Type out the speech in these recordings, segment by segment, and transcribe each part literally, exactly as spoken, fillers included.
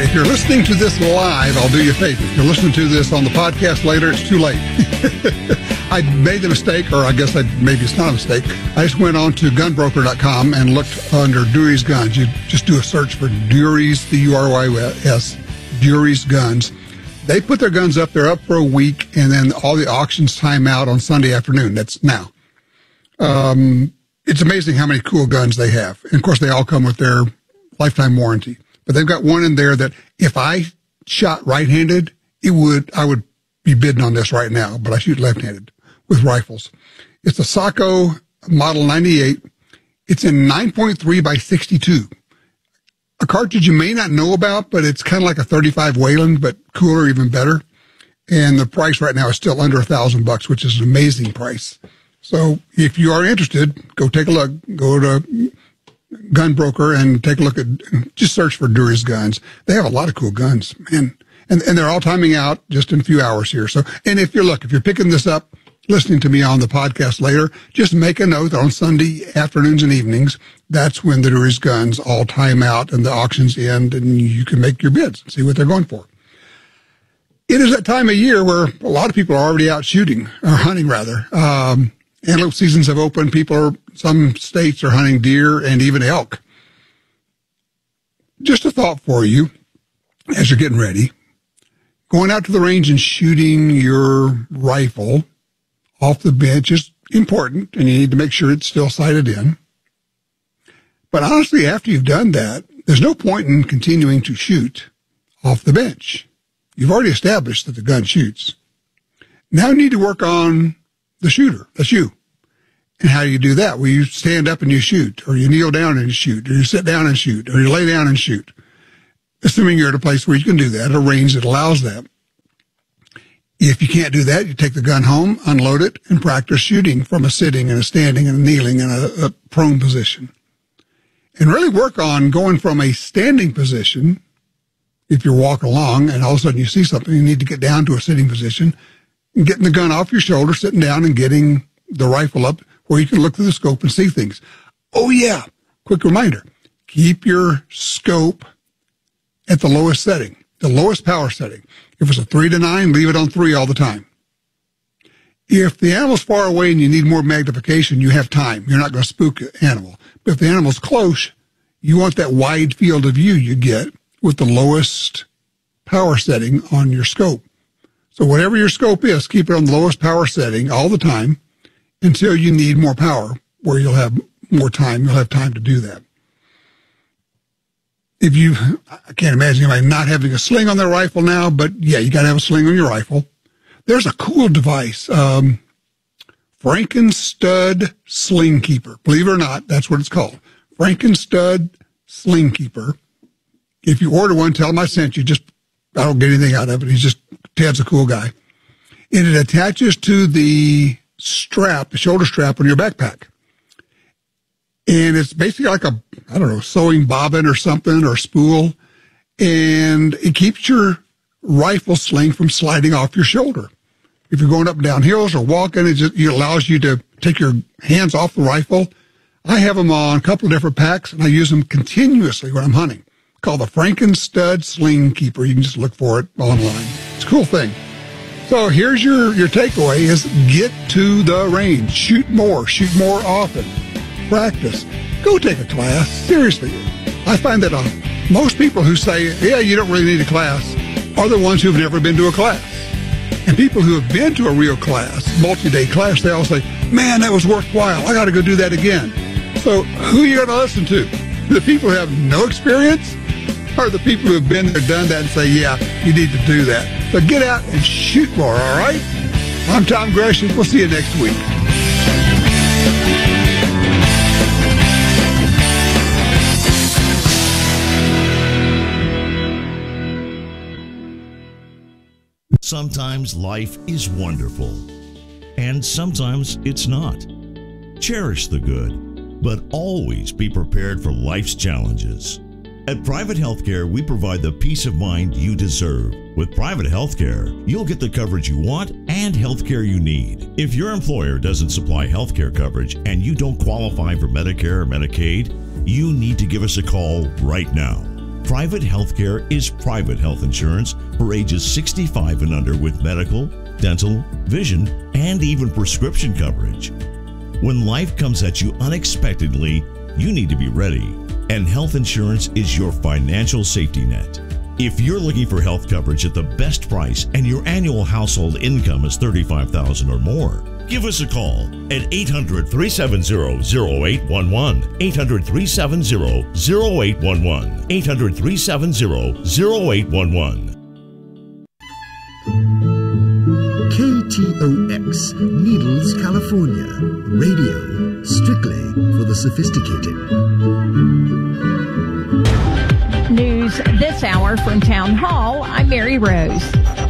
right, if you're listening to this live, I'll do you a favor. If you're listening to this on the podcast later, it's too late. I made the mistake, or I guess I, maybe it's not a mistake. I just went on to gun broker dot com and looked under Dury's Guns. You just do a search for Dury's, D U R Y S, Dury's Guns. They put their guns up. They're up for a week, and then all the auctions time out on Sunday afternoon. That's now. Um, it's amazing how many cool guns they have. And, of course, they all come with their lifetime warranty. But they've got one in there that if I shot right-handed, it would I would be bidding on this right now, but I shoot left-handed with rifles. It's a Sako Model ninety-eight. It's in nine point three by sixty-two. A cartridge you may not know about, but it's kind of like a thirty-five Wayland, but cooler, even better. And the price right now is still under a thousand bucks, which is an amazing price. So if you are interested, go take a look. Go to Gunbroker and take a look at, just search for Dury's Guns. They have a lot of cool guns, man. And, and they're all timing out just in a few hours here. So, and if you're, look, if you're picking this up, listening to me on the podcast later, just make a note that on Sunday afternoons and evenings, that's when the Dury's Guns all time out and the auctions end, and you can make your bids and see what they're going for. It is that time of year where a lot of people are already out shooting, or hunting rather. Um, antelope seasons have opened. People are, some states are hunting deer and even elk. Just a thought for you as you're getting ready. Going out to the range and shooting your rifle off the bench is important, and you need to make sure it's still sighted in. But honestly, after you've done that, there's no point in continuing to shoot off the bench. You've already established that the gun shoots. Now you need to work on the shooter. That's you. And how do you do that? Well, you stand up and you shoot, or you kneel down and you shoot, or you sit down and shoot, or you lay down and shoot. Assuming you're at a place where you can do that, a range that allows that. If you can't do that, you take the gun home, unload it, and practice shooting from a sitting and a standing and a kneeling and a, a prone position. And really work on going from a standing position. If you're walking along and all of a sudden you see something, you need to get down to a sitting position, and getting the gun off your shoulder, sitting down and getting the rifle up where you can look through the scope and see things. Oh yeah, quick reminder, keep your scope at the lowest setting, the lowest power setting. If it's a three to nine, leave it on three all the time. If the animal's far away and you need more magnification, you have time. You're not going to spook the animal. But if the animal's close, you want that wide field of view you get with the lowest power setting on your scope. So whatever your scope is, keep it on the lowest power setting all the time until you need more power, where you'll have more time. You'll have time to do that. If you, I can't imagine anybody not having a sling on their rifle now, but yeah, you got to have a sling on your rifle. There's a cool device, um, Frankenstud Sling Keeper. Believe it or not, that's what it's called. Frankenstud Sling Keeper. If you order one, tell him I sent you. Just, I don't get anything out of it. He's just, Ted's a cool guy. And it attaches to the strap, the shoulder strap on your backpack. And it's basically like a, I don't know, sewing bobbin or something, or spool. And it keeps your rifle sling from sliding off your shoulder. If you're going up and down hills or walking, it just it allows you to take your hands off the rifle. I have them on a couple of different packs, and I use them continuously when I'm hunting. It's called the Frankenstud Sling Keeper. You can just look for it online. It's a cool thing. So here's your, your takeaway is get to the range. Shoot more. Shoot more often. Practice. Go take a class. Seriously. I find that uh, most people who say, yeah, you don't really need a class, are the ones who've never been to a class. And people who have been to a real class, multi-day class, they all say, man, that was worthwhile. I got to go do that again. So who are you going to listen to? The people who have no experience, or the people who have been there, done that, and say, yeah, you need to do that. So get out and shoot more, all right? I'm Tom Gresham. We'll see you next week. Sometimes life is wonderful, and sometimes it's not. Cherish the good, but always be prepared for life's challenges. At Private Healthcare, we provide the peace of mind you deserve. With Private Healthcare, you'll get the coverage you want and healthcare you need. If your employer doesn't supply healthcare coverage and you don't qualify for Medicare or Medicaid, you need to give us a call right now. Private healthcare is private health insurance for ages sixty-five and under with medical, dental, vision, and even prescription coverage. When life comes at you unexpectedly, you need to be ready, and health insurance is your financial safety net. If you're looking for health coverage at the best price and your annual household income is thirty-five thousand dollars or more, give us a call at eight hundred, three seven zero, zero eight one one, eight hundred, three seven zero, zero eight one one, eight hundred, three seven zero, zero eight one one. K T O X, Needles, California. Radio, strictly for the sophisticated. News this hour from Town Hall. I'm Mary Rose.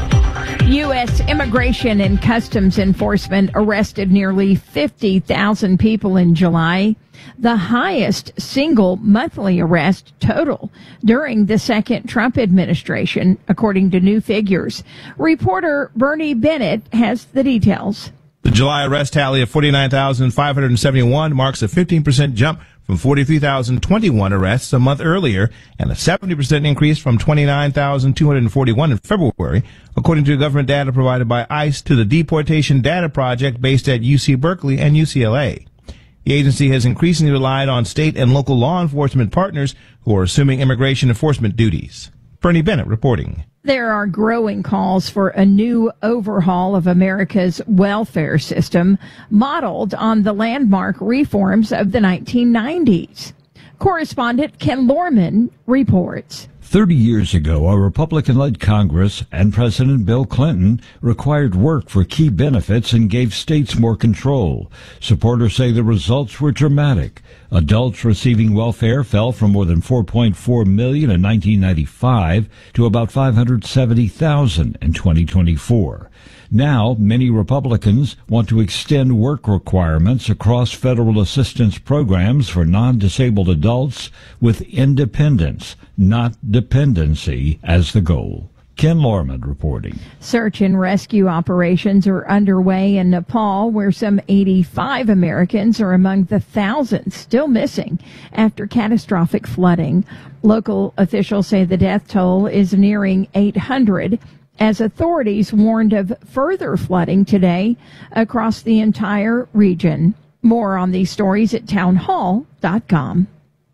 U S Immigration and Customs Enforcement arrested nearly fifty thousand people in July, the highest single monthly arrest total during the second Trump administration, according to new figures. Reporter Bernie Bennett has the details. The July arrest tally of forty-nine thousand five hundred seventy-one marks a fifteen percent jump from forty-three thousand twenty-one arrests a month earlier and a seventy percent increase from twenty-nine thousand two hundred forty-one in February, according to government data provided by ICE to the Deportation Data Project based at U C Berkeley and U C L A. The agency has increasingly relied on state and local law enforcement partners who are assuming immigration enforcement duties. Bernie Bennett reporting. There are growing calls for a new overhaul of America's welfare system, modeled on the landmark reforms of the nineteen nineties. Correspondent Ken Lorman reports. Thirty years ago, a Republican-led Congress and President Bill Clinton required work for key benefits and gave states more control. Supporters say the results were dramatic. Adults receiving welfare fell from more than four point four million in nineteen ninety-five to about five hundred seventy thousand in twenty twenty-four. Now, many Republicans want to extend work requirements across federal assistance programs for non-disabled adults with independence, not dependency, as the goal. Ken Lorman reporting. Search and rescue operations are underway in Nepal, where some eighty-five Americans are among the thousands still missing after catastrophic flooding. Local officials say the death toll is nearing eight hundred, as authorities warned of further flooding today across the entire region. More on these stories at town hall dot com.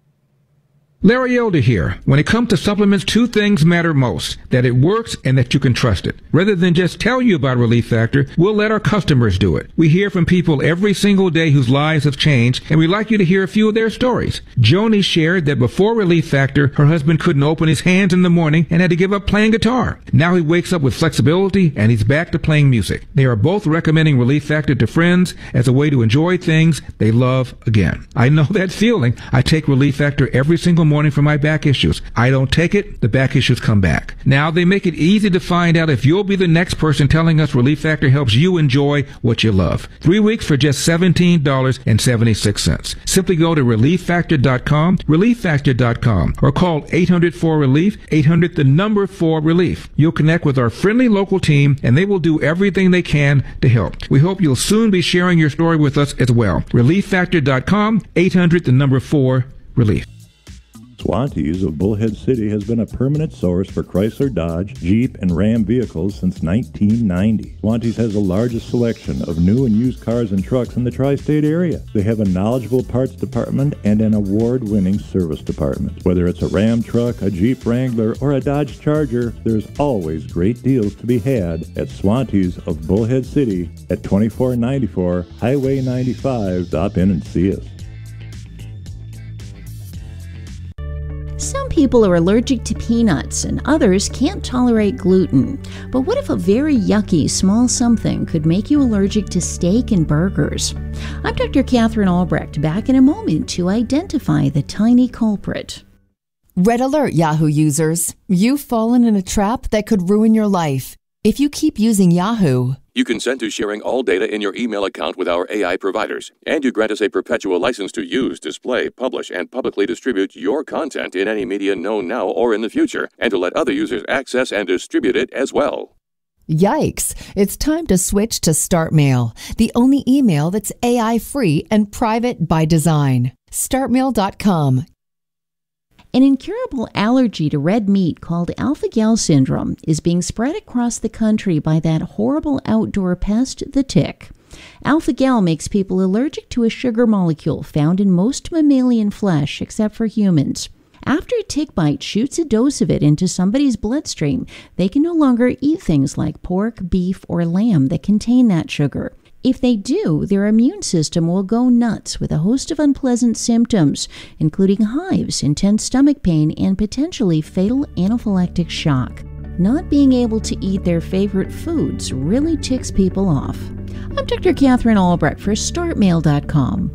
Larry Elder here. When it comes to supplements, two things matter most: that it works and that you can trust it. Rather than just tell you about Relief Factor, we'll let our customers do it. We hear from people every single day whose lives have changed, and we'd like you to hear a few of their stories. Joni shared that before Relief Factor, her husband couldn't open his hands in the morning and had to give up playing guitar. Now he wakes up with flexibility and he's back to playing music. They are both recommending Relief Factor to friends as a way to enjoy things they love again. I know that feeling. I take Relief Factor every single morning for my back issues. I don't take it, the back issues come back. Now they make it easy to find out if you'll be the next person telling us Relief Factor helps you enjoy what you love. Three weeks for just seventeen dollars and seventy-six cents. Simply go to relief factor dot com, relief factor dot com, or call eight hundred four relief, eight hundred the number four relief. You'll connect with our friendly local team and they will do everything they can to help. We hope you'll soon be sharing your story with us as well. relief factor dot com, eight hundred the number four relief. Swantees of Bullhead City has been a permanent source for Chrysler, Dodge, Jeep, and Ram vehicles since nineteen ninety. Swantees has the largest selection of new and used cars and trucks in the tri-state area. They have a knowledgeable parts department and an award-winning service department. Whether it's a Ram truck, a Jeep Wrangler, or a Dodge Charger, there's always great deals to be had at Swantees of Bullhead City at twenty-four ninety-four Highway ninety-five. Stop in and see us. Some people are allergic to peanuts and others can't tolerate gluten. But what if a very yucky small something could make you allergic to steak and burgers? I'm Doctor Catherine Albrecht, back in a moment to identify the tiny culprit. Red alert, Yahoo users. You've fallen in a trap that could ruin your life if you keep using Yahoo. You consent to sharing all data in your email account with our A I providers, and you grant us a perpetual license to use, display, publish, and publicly distribute your content in any media known now or in the future, and to let other users access and distribute it as well. Yikes! It's time to switch to StartMail, the only email that's A I-free and private by design. start mail dot com. An incurable allergy to red meat called alpha-gal syndrome is being spread across the country by that horrible outdoor pest, the tick. Alpha-gal makes people allergic to a sugar molecule found in most mammalian flesh except for humans. After a tick bite shoots a dose of it into somebody's bloodstream, they can no longer eat things like pork, beef, or lamb that contain that sugar. If they do, their immune system will go nuts with a host of unpleasant symptoms, including hives, intense stomach pain, and potentially fatal anaphylactic shock. Not being able to eat their favorite foods really ticks people off. I'm Doctor Catherine Albrecht for Start Mail dot com.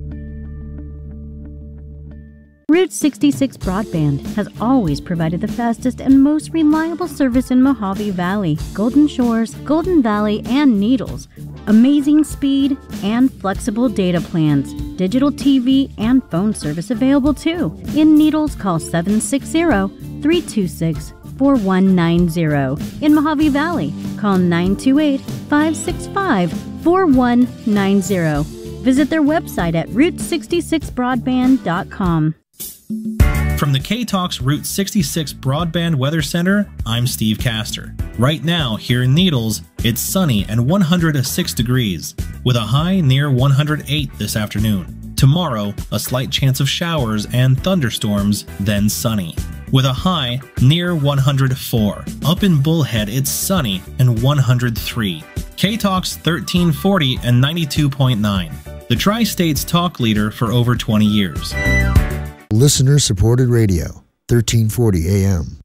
Route sixty-six Broadband has always provided the fastest and most reliable service in Mojave Valley, Golden Shores, Golden Valley, and Needles. Amazing speed and flexible data plans. Digital T V and phone service available too. In Needles, call seven six zero, three two six, four one nine zero. In Mojave Valley, call nine two eight, five six five, four one nine zero. Visit their website at route sixty-six broadband dot com. From the K-Talks Route sixty-six Broadband Weather Center, I'm Steve Castor. Right now, here in Needles, it's sunny and one hundred six degrees, with a high near one hundred eight this afternoon. Tomorrow, a slight chance of showers and thunderstorms, then sunny, with a high near one hundred four. Up in Bullhead, it's sunny and one hundred three. K-Talks thirteen forty and ninety-two point nine. The Tri-State's talk leader for over twenty years. Listener-supported radio, thirteen forty A M.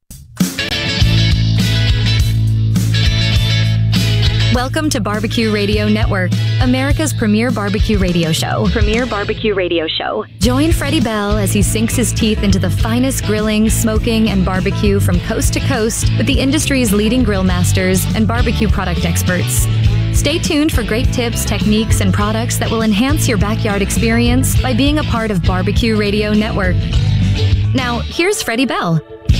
Welcome to Barbecue Radio Network, America's premier barbecue radio show. Premier barbecue radio show. Join Freddie Bell as he sinks his teeth into the finest grilling, smoking, and barbecue from coast to coast with the industry's leading grill masters and barbecue product experts. Stay tuned for great tips, techniques, and products that will enhance your backyard experience by being a part of Barbecue Radio Network. Now, here's Freddie Bell.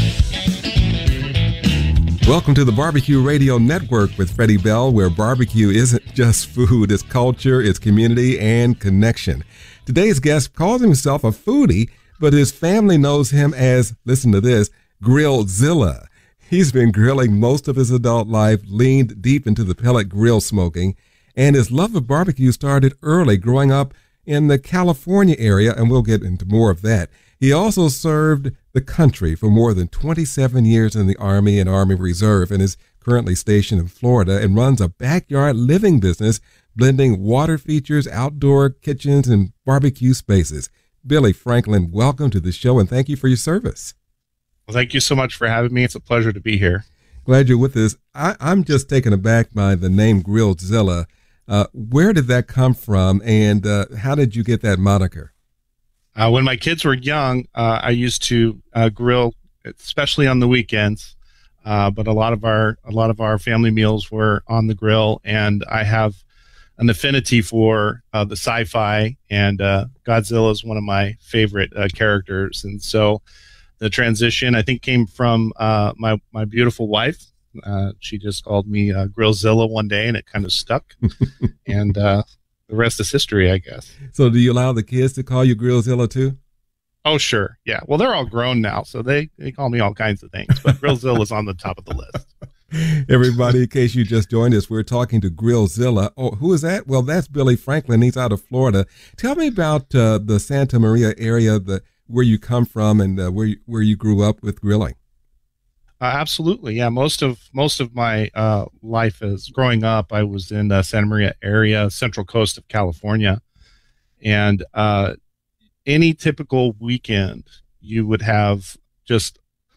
Welcome to the Barbecue Radio Network with Freddie Bell, where barbecue isn't just food, it's culture, it's community, and connection. Today's guest calls himself a foodie, but his family knows him as, listen to this, Grillzilla. He's been grilling most of his adult life, leaned deep into the pellet grill smoking, and his love of barbecue started early, growing up in the California area, and we'll get into more of that. He also served the country for more than twenty-seven years in the Army and Army Reserve, and is currently stationed in Florida and runs a backyard living business, blending water features, outdoor kitchens, and barbecue spaces. Billy Franklin, welcome to the show, and thank you for your service. Well, thank you so much for having me. It's a pleasure to be here. Glad you're with us. I, I'm just taken aback by the name Grillzilla. Uh, where did that come from, and uh, how did you get that moniker? Uh, when my kids were young, uh, I used to uh, grill, especially on the weekends. Uh, but a lot of our a lot of our family meals were on the grill, and I have an affinity for uh, the sci-fi, and uh, Godzilla is one of my favorite uh, characters, and so the transition, I think, came from uh, my my beautiful wife. Uh, she just called me uh, Grillzilla one day, and it kind of stuck. and uh, the rest is history, I guess. So, do you allow the kids to call you Grillzilla too? Oh, sure, yeah. Well, they're all grown now, so they they call me all kinds of things. But Grillzilla is on the top of the list. Everybody, in case you just joined us, we're talking to Grillzilla. Oh, who is that? Well, that's Billy Franklin. He's out of Florida. Tell me about uh, the Santa Maria area, the where you come from, and uh, where you, where you grew up with grilling. Uh, absolutely, yeah. Most of most of my uh, life as growing up, I was in the Santa Maria area, central coast of California, and uh, any typical weekend, you would have just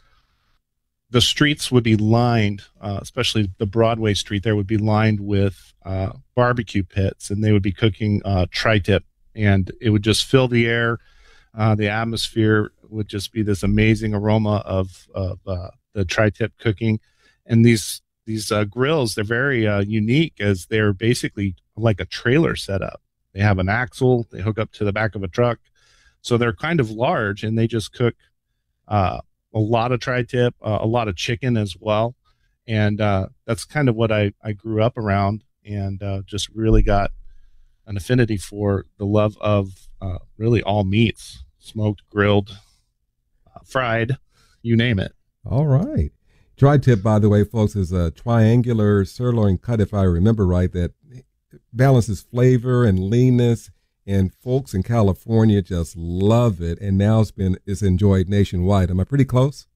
the streets would be lined, uh, especially the Broadway street there would be lined with uh, barbecue pits, and they would be cooking uh, tri-tip, and it would just fill the air. Uh, the atmosphere would just be this amazing aroma of, of uh, the tri-tip cooking. And these these uh, grills, they're very uh, unique, as they're basically like a trailer setup. They have an axle, they hook up to the back of a truck. So they're kind of large, and they just cook uh, a lot of tri-tip, uh, a lot of chicken as well. And uh, that's kind of what I, I grew up around, and uh, just really got an affinity for the love of uh, really all meats. Smoked, grilled, fried, you name it. All right. Tri-tip, by the way, folks, is a triangular sirloin cut, if I remember right, that balances flavor and leanness. And folks in California just love it. And now it's been it's enjoyed nationwide. Am I pretty close?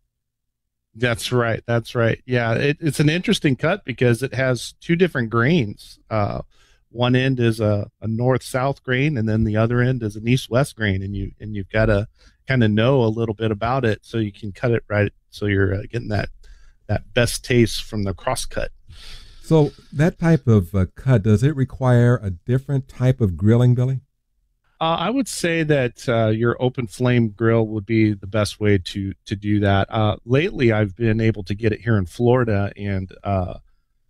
That's right. That's right. Yeah, it, it's an interesting cut because it has two different grains. Uh, one end is a, a north-south grain, and then the other end is an east-west grain. And you and you've got to kind of know a little bit about it so you can cut it right. So you're uh, getting that that best taste from the cross cut. So that type of uh, cut, does it require a different type of grilling, Billy? Uh, I would say that uh, your open flame grill would be the best way to to do that. Uh, lately, I've been able to get it here in Florida, and uh,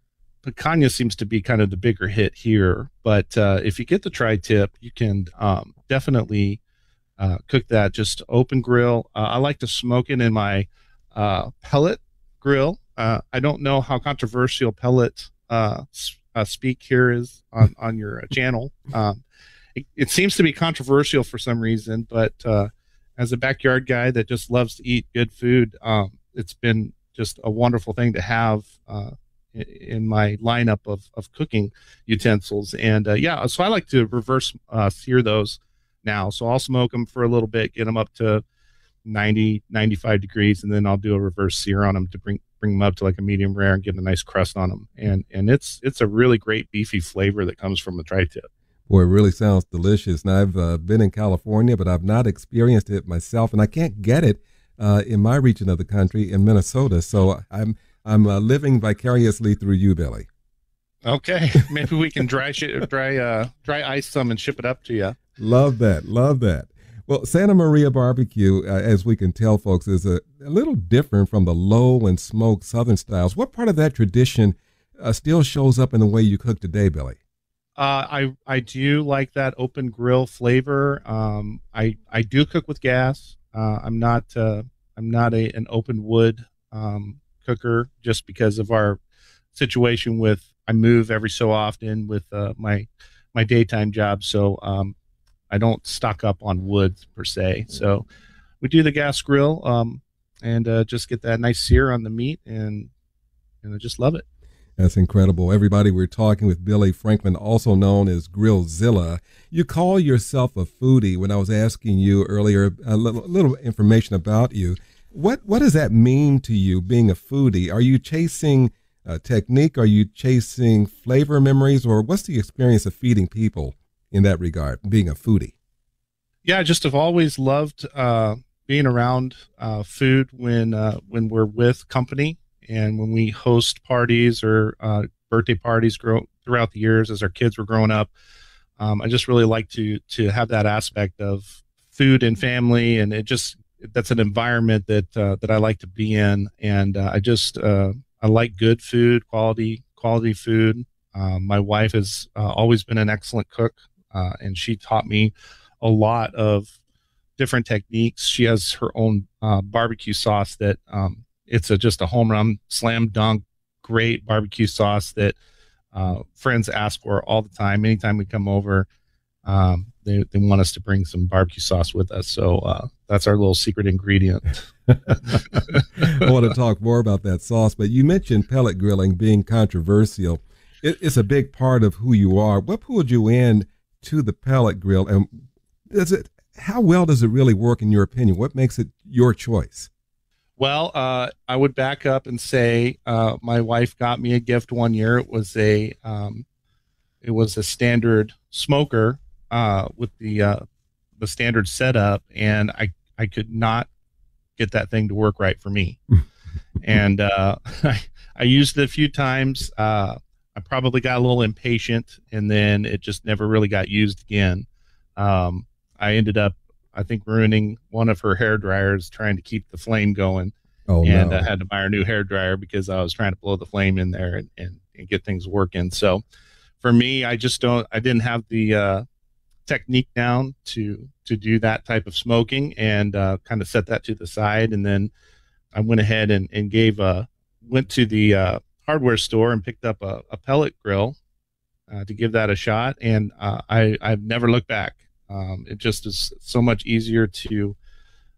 picanha seems to be kind of the bigger hit here. But uh, if you get the tri-tip, you can um, definitely uh, cook that just open grill. Uh, I like to smoke it in my uh, pellet grill. Uh, I don't know how controversial pellet uh, uh, speak here is on, on your channel. Um, it, it seems to be controversial for some reason, but uh, as a backyard guy that just loves to eat good food, um, it's been just a wonderful thing to have uh, in, in my lineup of, of cooking utensils. And uh, yeah, so I like to reverse uh, sear those now. So I'll smoke them for a little bit, get them up to ninety, ninety-five degrees, and then I'll do a reverse sear on them to bring bring them up to like a medium rare and get a nice crust on them. And and it's it's a really great beefy flavor that comes from the tri-tip. Boy, it really sounds delicious. Now, I've uh, been in California, but I've not experienced it myself, and I can't get it uh, in my region of the country in Minnesota. So I'm I'm uh, living vicariously through you, Billy. Okay, maybe we can dry sh- dry uh, dry ice some and ship it up to you. Love that, love that. Well, Santa Maria barbecue, uh, as we can tell, folks, is a, a little different from the low and smoke Southern styles. What part of that tradition uh, still shows up in the way you cook today, Billy? Uh, I I do like that open grill flavor. Um, I I do cook with gas. Uh, I'm not uh, I'm not a an open wood um, cooker just because of our situation with I move every so often with uh, my my daytime job. So. Um, I don't stock up on wood per se. So we do the gas grill um, and uh, just get that nice sear on the meat, and, and I just love it. That's incredible. Everybody, we're talking with Billy Franklin, also known as Grillzilla. You call yourself a foodie. When I was asking you earlier a little, a little information about you, what, what does that mean to you, being a foodie? Are you chasing uh, technique? Are you chasing flavor memories? Or what's the experience of feeding people in that regard, being a foodie? Yeah, I just have always loved uh, being around uh, food when uh, when we're with company and when we host parties or uh, birthday parties grow, throughout the years as our kids were growing up. Um, I just really like to to have that aspect of food and family, and it just that's an environment that uh, that I like to be in. And uh, I just uh, I like good food, quality quality food. Um, my wife has uh, always been an excellent cook. Uh, and she taught me a lot of different techniques. She has her own uh, barbecue sauce that um, it's a, just a home run, slam dunk, great barbecue sauce that uh, friends ask for all the time. Anytime we come over, um, they, they want us to bring some barbecue sauce with us. So uh, that's our little secret ingredient. I want to talk more about that sauce, but you mentioned pellet grilling being controversial. It, it's a big part of who you are. What pulled you in to the pellet grill, and does it how well does it really work in your opinion? What makes it your choice? Well, uh, I would back up and say uh, my wife got me a gift one year. It was a um, it was a standard smoker uh, with the uh, the standard setup, and I I could not get that thing to work right for me. and uh, I, I used it a few times. Uh, I probably got a little impatient, and then it just never really got used again. Um, I ended up, I think, ruining one of her hair dryers trying to keep the flame going. Oh, and no. I had to buy her a new hair dryer because I was trying to blow the flame in there and, and, and get things working. So for me, I just don't, I didn't have the uh, technique down to, to do that type of smoking, and uh, kind of set that to the side. And then I went ahead and, and gave a, went to the, uh, hardware store and picked up a, a pellet grill uh, to give that a shot, and uh, I I've never looked back. Um, it just is so much easier to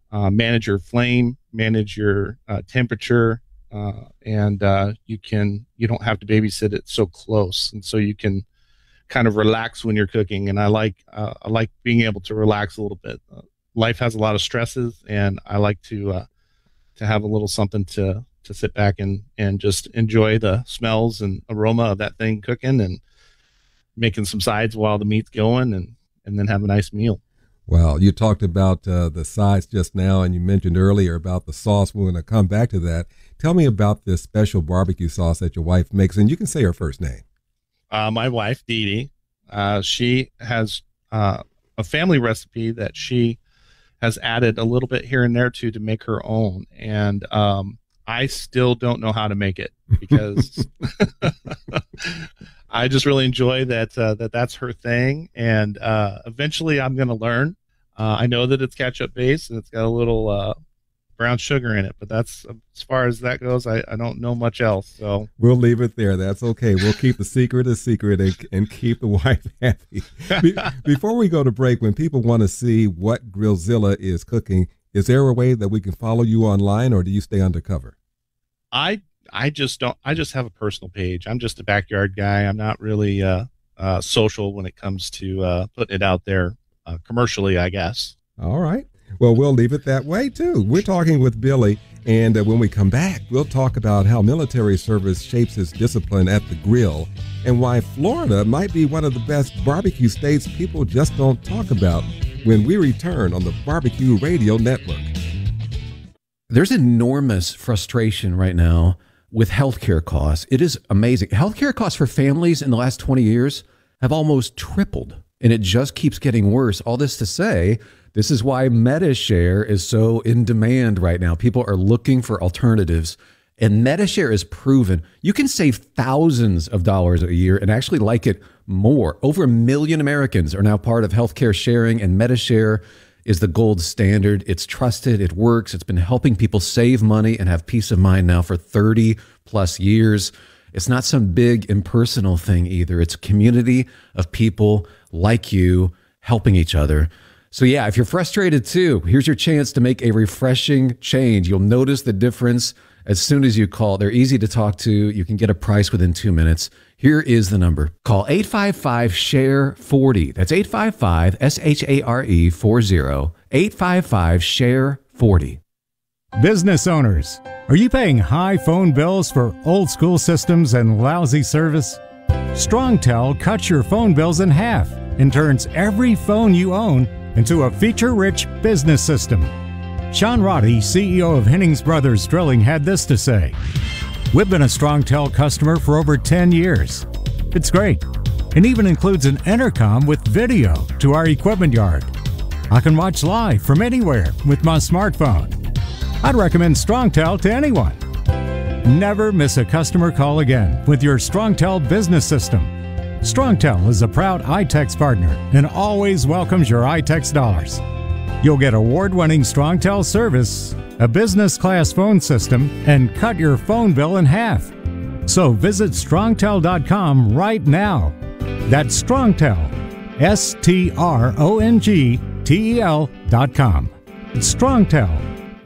uh, manage your flame, manage your uh, temperature, uh, and uh, you can you don't have to babysit it so close, and so you can kind of relax when you're cooking. And I like uh, I like being able to relax a little bit. Uh, life has a lot of stresses, and I like to uh, to have a little something to to sit back and and just enjoy the smells and aroma of that thing cooking, and making some sides while the meat's going, and and then have a nice meal. Well, you talked about uh, the sides just now, and you mentioned earlier about the sauce. We're going to come back to that. Tell me about this special barbecue sauce that your wife makes, and you can say her first name. Uh, my wife, Dee Dee, uh, she has uh, a family recipe that she has added a little bit here and there to to make her own, and um, I still don't know how to make it because I just really enjoy that uh, that that's her thing, and uh, eventually I'm going to learn. Uh, I know that it's ketchup based and it's got a little uh, brown sugar in it, but that's as far as that goes. I, I don't know much else, so we'll leave it there. That's okay. We'll keep the secret a secret and, and keep the wife happy. Be, before we go to break, when people want to see what Grillzilla is cooking, is there a way that we can follow you online, or do you stay undercover? I I just don't. I just have a personal page. I'm just a backyard guy. I'm not really uh, uh, social when it comes to uh, putting it out there uh, commercially, I guess. All right. Well, we'll leave it that way, too. We're talking with Billy, and uh, when we come back, we'll talk about how military service shapes his discipline at the grill and why Florida might be one of the best barbecue states people just don't talk about when we return on the Barbecue Radio Network. There's enormous frustration right now with healthcare costs. It is amazing. Healthcare costs for families in the last twenty years have almost tripled, and it just keeps getting worse. All this to say, this is why MediShare is so in demand right now. People are looking for alternatives, and MediShare is proven you can save thousands of dollars a year and actually like it more. Over a million Americans are now part of healthcare sharing, and MediShare is the gold standard. It's trusted. It works. It's been helping people save money and have peace of mind now for thirty plus years. It's not some big impersonal thing either. It's a community of people like you helping each other. So yeah, if you're frustrated too, here's your chance to make a refreshing change. You'll notice the difference as soon as you call. They're easy to talk to. You can get a price within two minutes. Here is the number. Call eight five five, S H A R E, forty. That's eight five five, S H A R E, forty. eight five five, S H A R E, forty. Business owners, are you paying high phone bills for old school systems and lousy service? StrongTel cuts your phone bills in half and turns every phone you own into a feature-rich business system. Sean Roddy, C E O of Hennings Brothers Drilling, had this to say: "We've been a StrongTel customer for over ten years. It's great. It even includes an intercom with video to our equipment yard. I can watch live from anywhere with my smartphone. I'd recommend StrongTel to anyone. Never miss a customer call again with your StrongTel business system. StrongTel is a proud iTex partner and always welcomes your iTex dollars. You'll get award-winning StrongTel service, a business-class phone system, and cut your phone bill in half. So visit strongtel dot com right now. That's StrongTel, S T R O N G T E L dot com. It's StrongTel.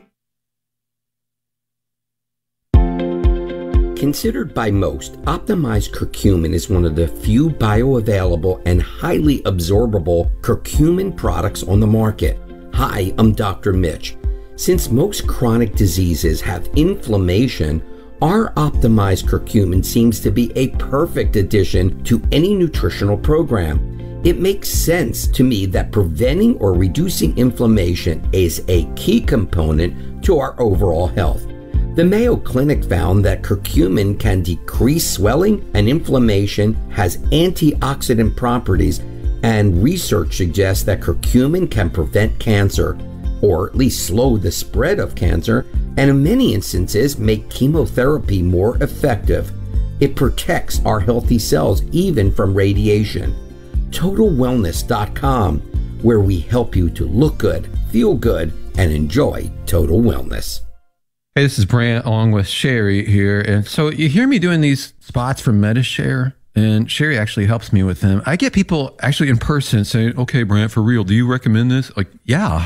Considered by most, optimized curcumin is one of the few bioavailable and highly absorbable curcumin products on the market. Hi, I'm Doctor Mitch. Since most chronic diseases have inflammation, our optimized curcumin seems to be a perfect addition to any nutritional program. It makes sense to me that preventing or reducing inflammation is a key component to our overall health. The Mayo Clinic found that curcumin can decrease swelling and inflammation, has antioxidant properties, and research suggests that curcumin can prevent cancer, or at least slow the spread of cancer, and in many instances make chemotherapy more effective. It protects our healthy cells even from radiation. total wellness dot com, where we help you to look good, feel good, and enjoy total wellness. Hey, this is Brant along with Sherry here. And so you hear me doing these spots for MediShare, and Sherry actually helps me with them. I get people actually in person saying, "Okay, Brant, for real, do you recommend this?" Like, yeah,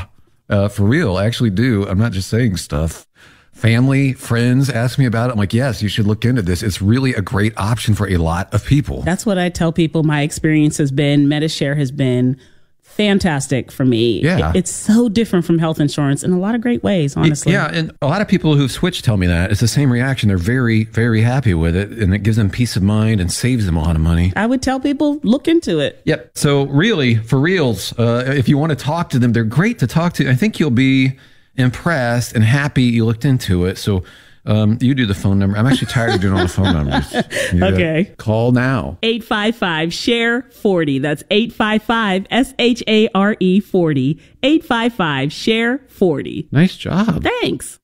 Uh, for real, I actually do. I'm not just saying stuff. Family, friends ask me about it. I'm like, yes, you should look into this. It's really a great option for a lot of people. That's what I tell people my experience has been. Medi-Share has been fantastic for me. Yeah. It's so different from health insurance in a lot of great ways, honestly. Yeah, and a lot of people who've switched tell me that. It's the same reaction. They're very, very happy with it, and it gives them peace of mind and saves them a lot of money. I would tell people, look into it. Yep. So really, for reals, uh, if you want to talk to them, they're great to talk to. I think you'll be impressed and happy you looked into it. So um, you do the phone number. I'm actually tired of doing all the phone numbers. You Okay. Call now. eight five five, S H A R E forty. That's eight five five, S H A R E forty. eight five five, S H A R E forty. Nice job. Thanks.